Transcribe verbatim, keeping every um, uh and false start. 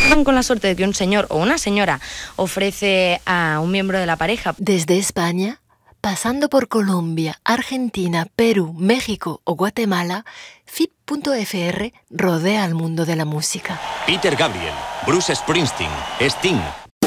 con la suerte de que un señor o una señora ofrece a un miembro de la pareja. Desde España, pasando por Colombia, Argentina, Perú, México o Guatemala, F I P punto F R rodea al mundo de la música. Peter Gabriel, Bruce Springsteen, Sting,